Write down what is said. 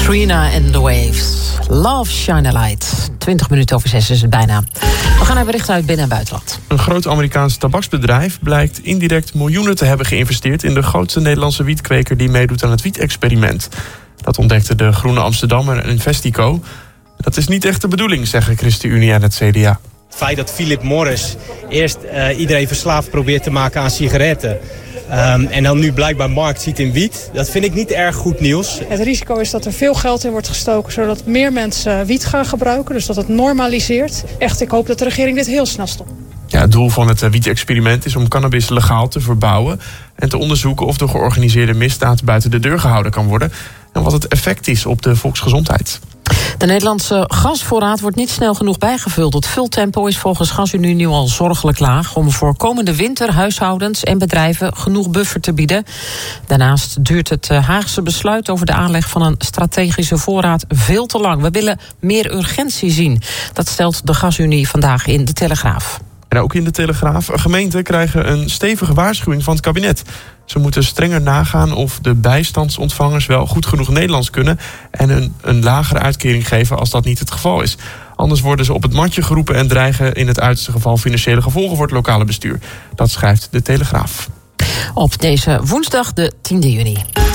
Trina and the Waves. Love, Shine a Light. 20 minuten over 6 is het bijna. We gaan naar berichten uit binnen- en buitenland. Een groot Amerikaans tabaksbedrijf blijkt indirect miljoenen te hebben geïnvesteerd in de grootste Nederlandse wietkweker die meedoet aan het wietexperiment. Dat ontdekte de Groene Amsterdammer en Investico. Dat is niet echt de bedoeling, zeggen ChristenUnie en het CDA. Het feit dat Philip Morris eerst iedereen verslaafd probeert te maken aan sigaretten. En dan nu blijkbaar markt ziet in wiet. Dat vind ik niet erg goed nieuws. Het risico is dat er veel geld in wordt gestoken, zodat meer mensen wiet gaan gebruiken. Dus dat het normaliseert. Echt, ik hoop dat de regering dit heel snel stopt. Ja, het doel van het wietexperiment is om cannabis legaal te verbouwen en te onderzoeken of de georganiseerde misdaad buiten de deur gehouden kan worden en wat het effect is op de volksgezondheid. De Nederlandse gasvoorraad wordt niet snel genoeg bijgevuld. Het vultempo is volgens GasUnie nu al zorgelijk laag om voor komende winter huishoudens en bedrijven genoeg buffer te bieden. Daarnaast duurt het Haagse besluit over de aanleg van een strategische voorraad veel te lang. We willen meer urgentie zien. Dat stelt de GasUnie vandaag in de Telegraaf. En ook in de Telegraaf. Gemeenten krijgen een stevige waarschuwing van het kabinet. Ze moeten strenger nagaan of de bijstandsontvangers wel goed genoeg Nederlands kunnen en een lagere uitkering geven als dat niet het geval is. Anders worden ze op het matje geroepen en dreigen in het uiterste geval financiële gevolgen voor het lokale bestuur. Dat schrijft de Telegraaf. Op deze woensdag de 10e juni.